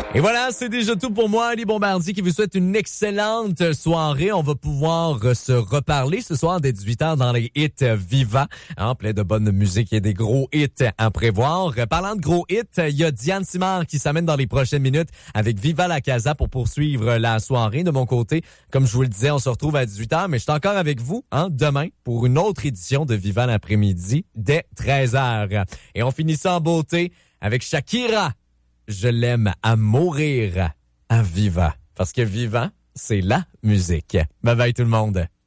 Et voilà, c'est déjà tout pour moi, Ali Bombardier, qui vous souhaite une excellente soirée. On va pouvoir se reparler ce soir dès 18h dans les hits Viva, plein de bonne musique et des gros hits à prévoir. Parlant de gros hits, il y a Diane Simard qui s'amène dans les prochaines minutes avec Viva la Casa pour poursuivre la soirée. De mon côté, comme je vous le disais, on se retrouve à 18h, mais je suis encore avec vous demain pour une autre édition de Viva l'après-midi dès 13h. Et on finit ça en beauté avec Shakira. Je l'aime à mourir à Viva. Parce que Vivant, c'est la musique. Bye bye tout le monde.